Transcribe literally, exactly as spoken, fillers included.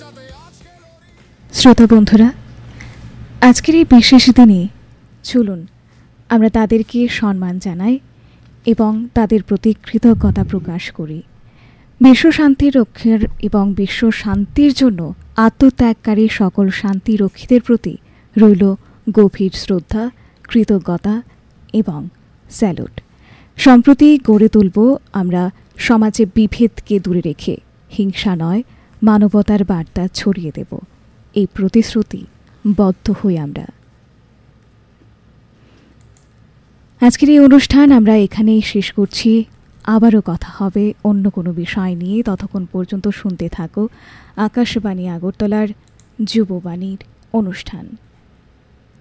শ্রোতা বন্ধুরা, আজকের এই বিশেষ দিনে চলুন আমরা তাদেরকে সম্মান জানাই এবং তাদের প্রতি কৃতজ্ঞতা প্রকাশ করি। বিশ্ব শান্তির রক্ষার এবং বিশ্ব শান্তির জন্য আত্মত্যাগকারী সকল শান্তিরক্ষীদের প্রতি রইল গভীর শ্রদ্ধা, কৃতজ্ঞতা এবং স্যালুট। সম্প্রতি গড়ে তুলব আমরা সমাজে বিভেদকে দূরে রেখে হিংসা নয়, মানবতার বার্তা ছড়িয়ে দেব, এই প্রতিশ্রুতি বদ্ধ হই আমরা। আজকের এই অনুষ্ঠান আমরা এখানেই শেষ করছি। আবারও কথা হবে অন্য কোনো বিষয় নিয়ে। ততক্ষণ পর্যন্ত শুনতে থাকো আকাশবাণী আগরতলার যুববাণীর অনুষ্ঠান।